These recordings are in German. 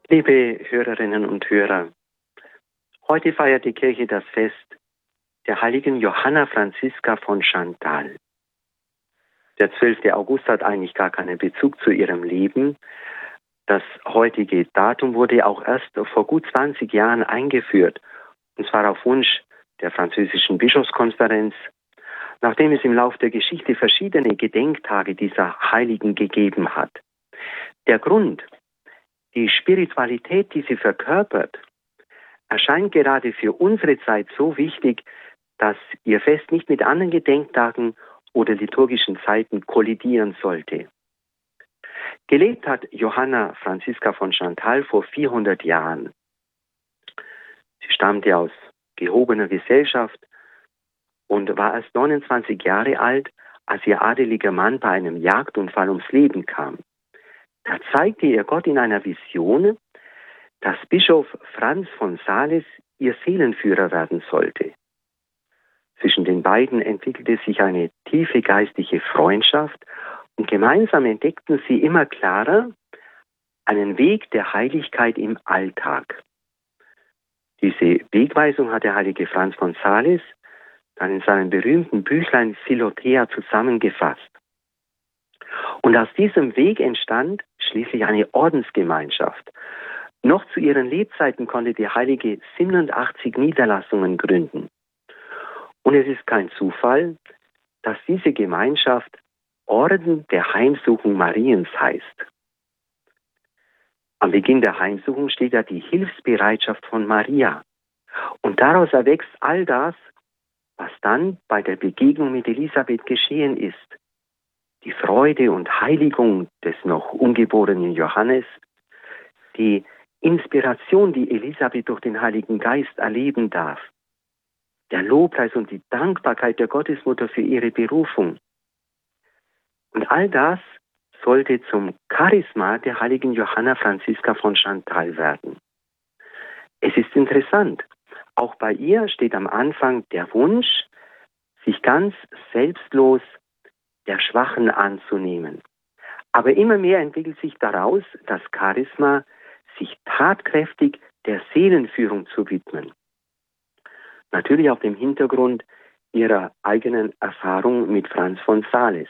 Liebe Hörerinnen und Hörer, heute feiert die Kirche das Fest der heiligen Johanna Franziska von Chantal. Der 12. August hat eigentlich gar keinen Bezug zu ihrem Leben. Das heutige Datum wurde auch erst vor gut 20 Jahren eingeführt, und zwar auf Wunsch der französischen Bischofskonferenz, nachdem es im Lauf der Geschichte verschiedene Gedenktage dieser Heiligen gegeben hat. Der Grund, die Spiritualität, die sie verkörpert, erscheint gerade für unsere Zeit so wichtig, dass ihr Fest nicht mit anderen Gedenktagen oder liturgischen Zeiten kollidieren sollte. Gelebt hat Johanna Franziska von Chantal vor 400 Jahren. Sie stammte aus gehobener Gesellschaft und war erst 29 Jahre alt, als ihr adeliger Mann bei einem Jagdunfall ums Leben kam. Da zeigte ihr Gott in einer Vision, dass Bischof Franz von Sales ihr Seelenführer werden sollte. Zwischen den beiden entwickelte sich eine tiefe geistliche Freundschaft und gemeinsam entdeckten sie immer klarer einen Weg der Heiligkeit im Alltag. Diese Wegweisung hat der heilige Franz von Sales dann in seinem berühmten Büchlein Philothea zusammengefasst. Und aus diesem Weg entstand schließlich eine Ordensgemeinschaft. Noch zu ihren Lebzeiten konnte die Heilige 87 Niederlassungen gründen. Und es ist kein Zufall, dass diese Gemeinschaft Orden der Heimsuchung Mariens heißt. Am Beginn der Heimsuchung steht ja die Hilfsbereitschaft von Maria. Und daraus erwächst all das, was dann bei der Begegnung mit Elisabeth geschehen ist. Die Freude und Heiligung des noch ungeborenen Johannes, die Inspiration, die Elisabeth durch den Heiligen Geist erleben darf, der Lobpreis und die Dankbarkeit der Gottesmutter für ihre Berufung. Und all das sollte zum Charisma der heiligen Johanna Franziska von Chantal werden. Es ist interessant, auch bei ihr steht am Anfang der Wunsch, sich ganz selbstlos der Schwachen anzunehmen. Aber immer mehr entwickelt sich daraus das Charisma, sich tatkräftig der Seelenführung zu widmen. Natürlich auf dem Hintergrund ihrer eigenen Erfahrung mit Franz von Sales.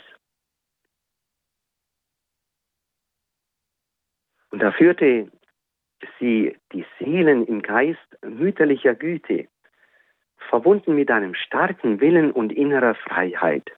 Und da führte sie die Seelen im Geist mütterlicher Güte, verbunden mit einem starken Willen und innerer Freiheit.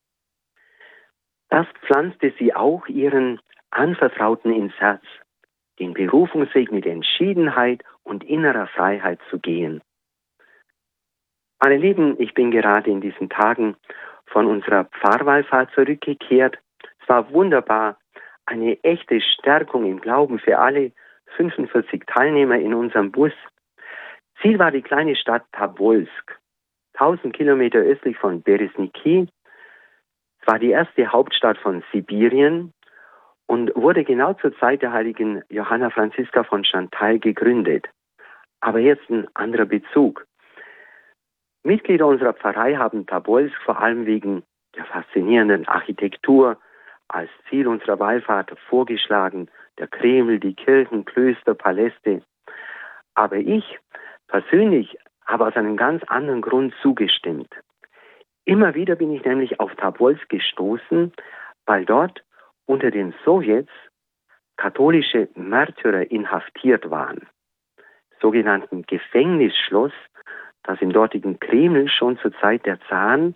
Das pflanzte sie auch ihren Anvertrauten ins Herz, den Berufungsweg mit Entschiedenheit und innerer Freiheit zu gehen. Meine Lieben, ich bin gerade in diesen Tagen von unserer Pfarrwallfahrt zurückgekehrt. Es war wunderbar, eine echte Stärkung im Glauben für alle 45 Teilnehmer in unserem Bus. Ziel war die kleine Stadt Tobolsk, 1000 Kilometer östlich von Beresniki. Es war die erste Hauptstadt von Sibirien und wurde genau zur Zeit der heiligen Johanna Franziska von Chantal gegründet. Aber jetzt ein anderer Bezug. Mitglieder unserer Pfarrei haben Tobolsk vor allem wegen der faszinierenden Architektur als Ziel unserer Wallfahrt vorgeschlagen. Der Kreml, die Kirchen, Klöster, Paläste. Aber ich persönlich habe aus einem ganz anderen Grund zugestimmt. Immer wieder bin ich nämlich auf Tobolsk gestoßen, weil dort unter den Sowjets katholische Märtyrer inhaftiert waren. Sogenannten Gefängnisschloss, das im dortigen Kreml schon zur Zeit der Zaren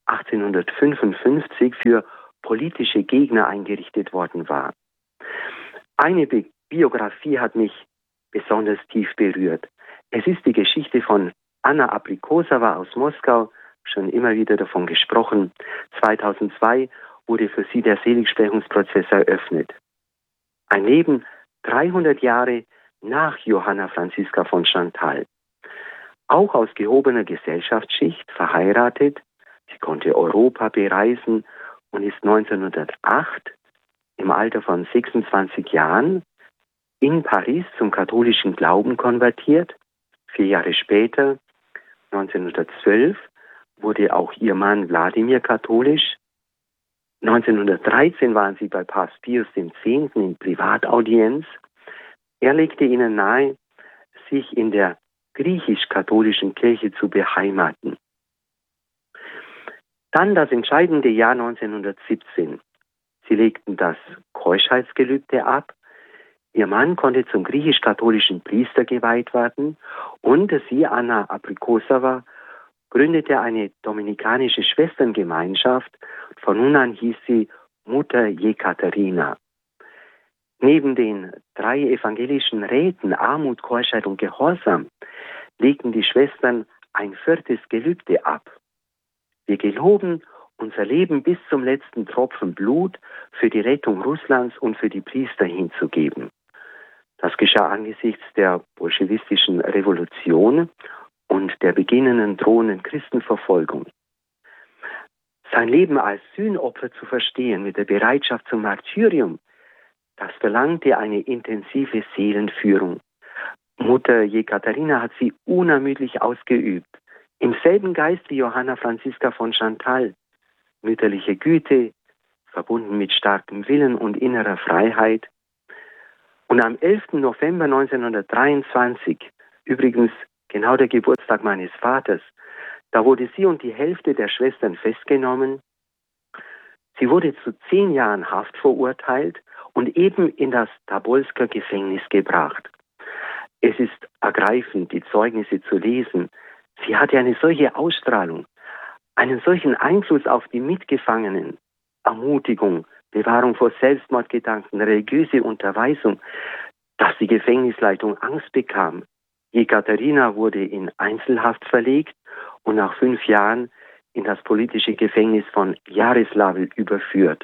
1855 für politische Gegner eingerichtet worden war. Eine Biografie hat mich besonders tief berührt. Es ist die Geschichte von Anna Ablikosawa aus Moskau, schon immer wieder davon gesprochen. 2002 wurde für sie der Seligsprechungsprozess eröffnet. Ein Leben 300 Jahre nach Johanna Franziska von Chantal. Auch aus gehobener Gesellschaftsschicht, verheiratet. Sie konnte Europa bereisen und ist 1908 im Alter von 26 Jahren in Paris zum katholischen Glauben konvertiert. 4 Jahre später, 1912, wurde auch ihr Mann Wladimir katholisch. 1913 waren sie bei Papst Pius X. in Privataudienz. Er legte ihnen nahe, sich in der griechisch-katholischen Kirche zu beheimaten. Dann das entscheidende Jahr 1917. Sie legten das Keuschheitsgelübde ab. Ihr Mann konnte zum griechisch-katholischen Priester geweiht werden und sie, Anna Abrikosawa, gründete eine dominikanische Schwesterngemeinschaft. Von nun an hieß sie Mutter Jekaterina. Neben den 3 evangelischen Räten Armut, Keuschheit und Gehorsam legten die Schwestern ein 4. Gelübde ab. Wir geloben, unser Leben bis zum letzten Tropfen Blut für die Rettung Russlands und für die Priester hinzugeben. Das geschah angesichts der bolschewistischen Revolution und der beginnenden drohenden Christenverfolgung. Sein Leben als Sühnopfer zu verstehen mit der Bereitschaft zum Martyrium, das verlangte eine intensive Seelenführung. Mutter Jekaterina hat sie unermüdlich ausgeübt, im selben Geist wie Johanna Franziska von Chantal. Mütterliche Güte, verbunden mit starkem Willen und innerer Freiheit. Und am 11. November 1923, übrigens genau der Geburtstag meines Vaters, da wurde sie und die Hälfte der Schwestern festgenommen. Sie wurde zu 10 Jahren Haft verurteilt und eben in das Tobolsker Gefängnis gebracht. Es ist ergreifend, die Zeugnisse zu lesen. Sie hatte eine solche Ausstrahlung, einen solchen Einfluss auf die Mitgefangenen, Ermutigung, Bewahrung vor Selbstmordgedanken, religiöse Unterweisung, dass die Gefängnisleitung Angst bekam. Jekaterina wurde in Einzelhaft verlegt und nach 5 Jahren in das politische Gefängnis von Jaroslawl überführt.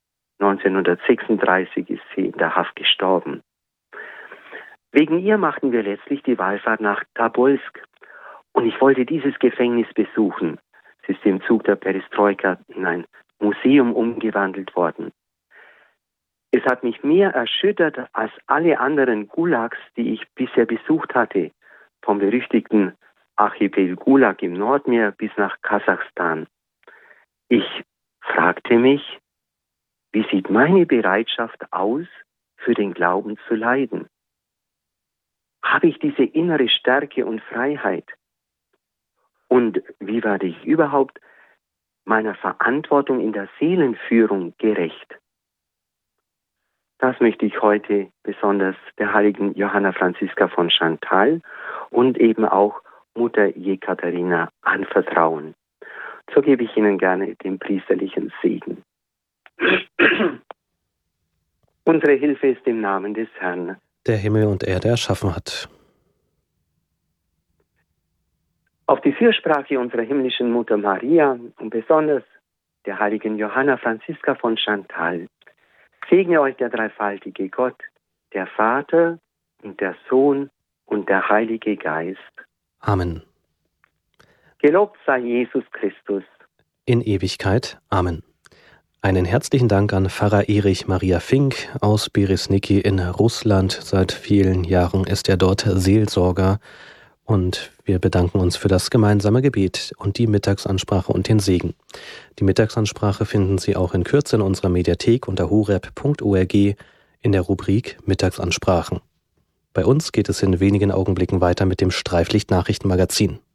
1936 ist sie in der Haft gestorben. Wegen ihr machten wir letztlich die Wallfahrt nach Tobolsk. Und ich wollte dieses Gefängnis besuchen. Es ist im Zug der Perestroika in ein Museum umgewandelt worden. Es hat mich mehr erschüttert als alle anderen Gulags, die ich bisher besucht hatte, vom berüchtigten Archipel Gulag im Nordmeer bis nach Kasachstan. Ich fragte mich, wie sieht meine Bereitschaft aus, für den Glauben zu leiden? Habe ich diese innere Stärke und Freiheit? Und wie werde ich überhaupt meiner Verantwortung in der Seelenführung gerecht? Das möchte ich heute besonders der heiligen Johanna Franziska von Chantal und eben auch Mutter Jekaterina anvertrauen. So gebe ich Ihnen gerne den priesterlichen Segen. Unsere Hilfe ist im Namen des Herrn, der Himmel und Erde erschaffen hat. Auf die Fürsprache unserer himmlischen Mutter Maria und besonders der heiligen Johanna Franziska von Chantal segne euch der dreifaltige Gott, der Vater und der Sohn und der Heilige Geist. Amen. Gelobt sei Jesus Christus. In Ewigkeit. Amen. Einen herzlichen Dank an Pfarrer Erich Maria Fink aus Beresniki in Russland. Seit vielen Jahren ist er dort Seelsorger. Und wir bedanken uns für das gemeinsame Gebet und die Mittagsansprache und den Segen. Die Mittagsansprache finden Sie auch in Kürze in unserer Mediathek unter horeb.org in der Rubrik Mittagsansprachen. Bei uns geht es in wenigen Augenblicken weiter mit dem Streiflicht-Nachrichtenmagazin.